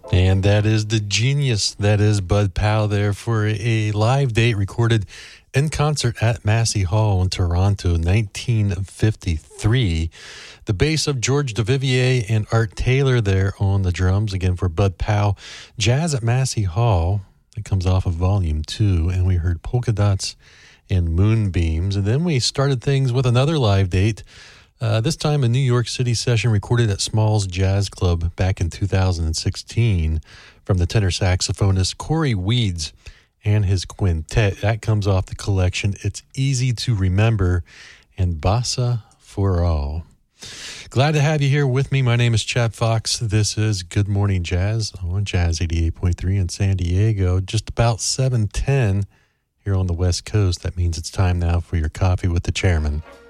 And that is the genius that is Bud Powell there for a live date recorded in concert at Massey Hall in Toronto, 1953. The bass of George Duvivier and Art Taylor there on the drums, again for Bud Powell. Jazz at Massey Hall, it comes off of Volume 2, and we heard Polka Dots and Moonbeams. And then we started things with another live date. This time a New York City session recorded at Smalls Jazz Club back in 2016 from the tenor saxophonist Corey Weeds and his quintet. That comes off the collection It's Easy to Remember and Bossa for All. Glad to have you here with me. My name is Chad Fox. This is Good Morning Jazz on Jazz 88.3 in San Diego. Just about 7:10 here on the West Coast. That means it's time now for your Coffee with the Chairman.